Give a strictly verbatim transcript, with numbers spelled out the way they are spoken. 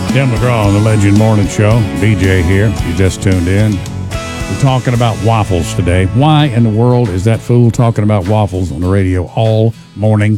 Tim McGraw on the Legend Morning Show. D J here. If you just tuned in. We're talking about waffles today. Why in the world is that fool talking about waffles on the radio all morning